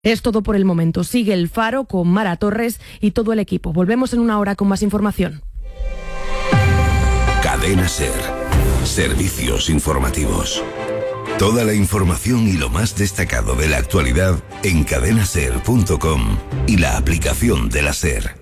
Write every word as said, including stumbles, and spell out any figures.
Es todo por el momento. Sigue El Faro con Mara Torres y todo el equipo. Volvemos en una hora con más información. Cadena SER. Servicios informativos. Toda la información y lo más destacado de la actualidad en cadena ser punto com y la aplicación de la SER.